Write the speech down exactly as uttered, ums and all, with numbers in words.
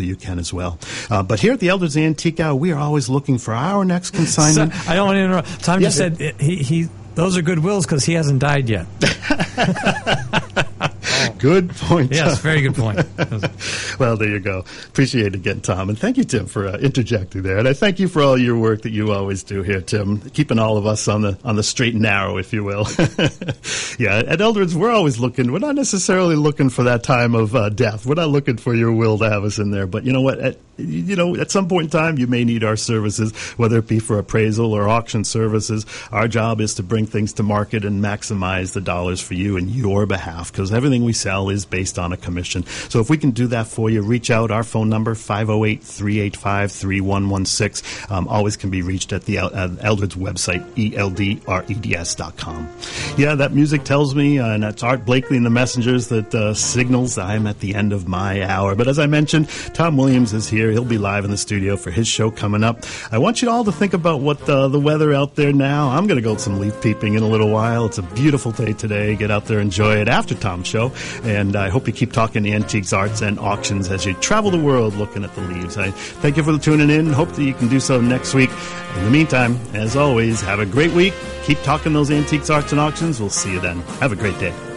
hopefully you can as well. Uh, but here at the Eldred's Antique Hour, we are always looking for our next consignment. So, I don't want to interrupt. Tom yeah, just said he, he those are Goodwills because he hasn't died yet. Good point. Yes, very good point. Well, there you go. Appreciate it again, Tom. And thank you, Tim, for uh, interjecting there. And I thank you for all your work that you always do here, Tim, keeping all of us on the on the straight and narrow, if you will. Yeah, at Eldred's, we're always looking. We're not necessarily looking for that time of uh, death. We're not looking for your will to have us in there. But you know what? At, you know, at some point in time, you may need our services, whether it be for appraisal or auction services. Our job is to bring things to market and maximize the dollars for you and your behalf, because everything we sell is based on a commission. So if we can do that for you, reach out. Our phone number, five oh eight, three eight five, three one one six, um, always can be reached at the uh, Eldred's website, E L D R E D S dot com. Yeah, that music tells me, uh, and that's Art Blakely and the Messengers, that uh, signals I'm at the end of my hour. But as I mentioned, Tom Williams is here. He'll be live in the studio for his show coming up. I want you all to think about what uh, the weather out there now. I'm going to go some leaf peeping in a little while. It's a beautiful day today. Get out there, enjoy it after Tom's show. And I hope you keep talking antiques, arts, and auctions as you travel the world looking at the leaves. I thank you for tuning in. Hope that you can do so next week. In the meantime, as always, have a great week. Keep talking those antiques, arts, and auctions. We'll see you then. Have a great day.